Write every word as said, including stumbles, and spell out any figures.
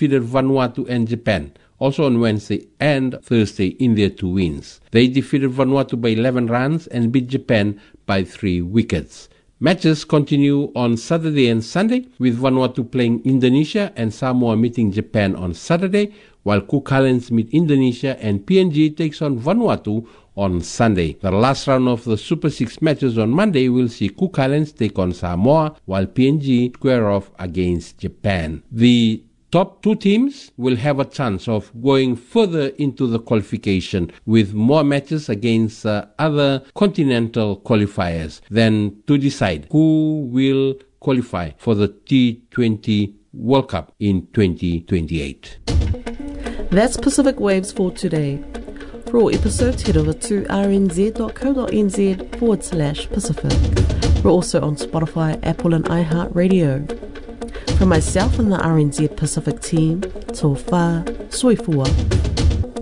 defeated Vanuatu and Japan, also on Wednesday and Thursday in their two wins. They defeated Vanuatu by eleven runs and beat Japan by three wickets. Matches continue on Saturday and Sunday, with Vanuatu playing Indonesia and Samoa meeting Japan on Saturday, while Cook Islands meet Indonesia and P N G takes on Vanuatu on Sunday. The last round of the Super Six matches on Monday will see Cook Islands take on Samoa, while P N G square off against Japan. The top two teams will have a chance of going further into the qualification with more matches against uh, other continental qualifiers than to decide who will qualify for the T twenty World Cup in twenty twenty-eight. That's Pacific Waves for today. For all episodes, head over to rnz.co.nz forward slash Pacific. We're also on Spotify, Apple and iHeartRadio. From myself and the R N Z Pacific team, tō whā, soifua.